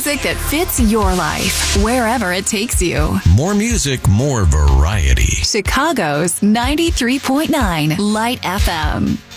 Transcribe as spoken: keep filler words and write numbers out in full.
music that fits your life, wherever it takes you. More music, more variety. Chicago's ninety-three point nine Light F M.